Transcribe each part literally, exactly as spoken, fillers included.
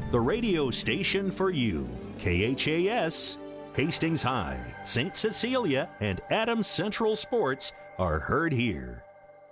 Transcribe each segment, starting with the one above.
the radio station for you. K H A S, Hastings High, Saint Cecilia, and Adams Central Sports are heard here.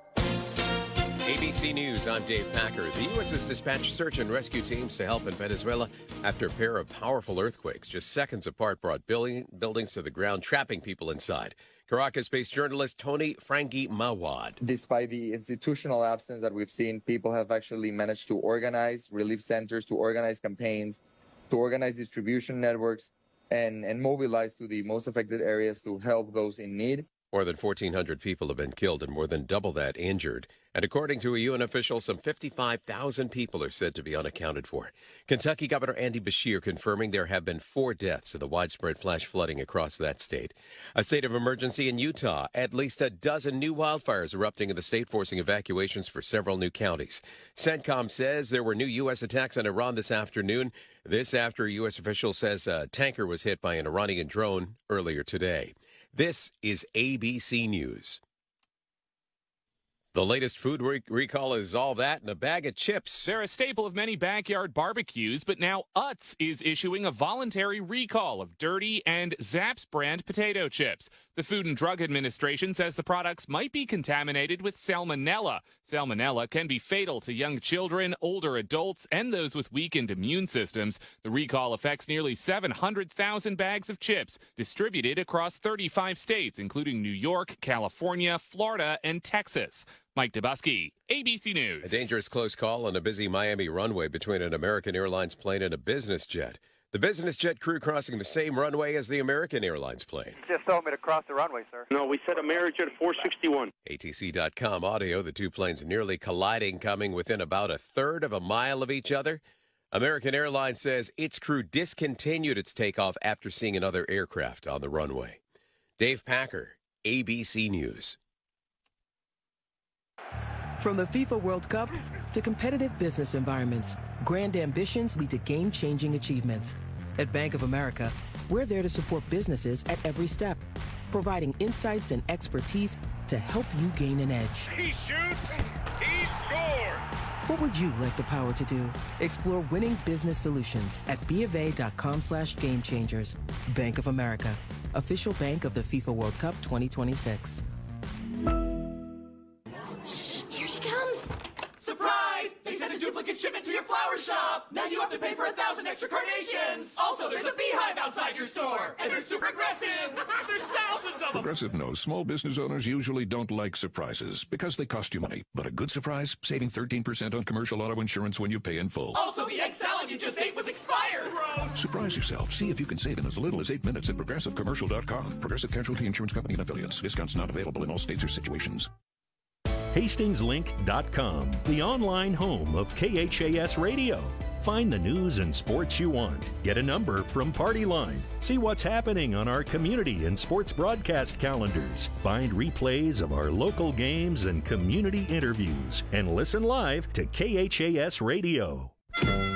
A B C News, I'm Dave Packer. The U S has dispatched search and rescue teams to help in Venezuela after a pair of powerful earthquakes just seconds apart brought building, buildings to the ground, trapping people inside. Caracas-based journalist Tony Frangi Mawad. Despite the institutional absence that we've seen, people have actually managed to organize relief centers, to organize campaigns, to organize distribution networks, and, and mobilize to the most affected areas to help those in need. More than fourteen hundred people have been killed and more than double that injured. And according to a U N official, some fifty-five thousand people are said to be unaccounted for. Kentucky Governor Andy Beshear confirming there have been four deaths in the widespread flash flooding across that state. A state of emergency in Utah. At least a dozen new wildfires erupting in the state, forcing evacuations for several new counties. CENTCOM says there were new U S attacks on Iran this afternoon. This after a U S official says a tanker was hit by an Iranian drone earlier today. This is A B C News. The latest food re- recall is all that and a bag of chips. They're a staple of many backyard barbecues, but now Utz is issuing a voluntary recall of Dirty and Zapp's brand potato chips. The Food and Drug Administration says the products might be contaminated with salmonella. Salmonella can be fatal to young children, older adults, and those with weakened immune systems. The recall affects nearly seven hundred thousand bags of chips distributed across thirty-five states, including New York, California, Florida, and Texas. Mike Dubusky, A B C News. A dangerous close call on a busy Miami runway between an American Airlines plane and a business jet. The business jet crew crossing the same runway as the American Airlines plane. Just told me to cross the runway, sir. No, we said Amerijet four sixty-one. A T C dot com audio, the two planes nearly colliding, coming within about a third of a mile of each other. American Airlines says its crew discontinued its takeoff after seeing another aircraft on the runway. Dave Packer, A B C News. From the FIFA World Cup to competitive business environments, grand ambitions lead to game-changing achievements. At Bank of America, we're there to support businesses at every step, providing insights and expertise to help you gain an edge. He shoots, he scores! What would you like the power to do? Explore winning business solutions at BofA.com slash game changers. Bank of America, official bank of the FIFA World Cup twenty twenty-six. Here she comes! Surprise! They sent a duplicate shipment to your flower shop! Now you have to pay for a thousand extra carnations! Also, there's a beehive outside your store! And they're super aggressive! There's thousands of them! Progressive knows small business owners usually don't like surprises because they cost you money. But a good surprise? Saving thirteen percent on commercial auto insurance when you pay in full. Also, the egg salad you just ate was expired! Gross! Surprise yourself. See if you can save in as little as eight minutes at progressive commercial dot com. Progressive Casualty Insurance Company and affiliates. Discounts not available in all states or situations. Hastings Link dot com, the online home of K H A S Radio. Find the news and sports you want. Get a number from Party Line. See what's happening on our community and sports broadcast calendars. Find replays of our local games and community interviews. And listen live to K H A S Radio.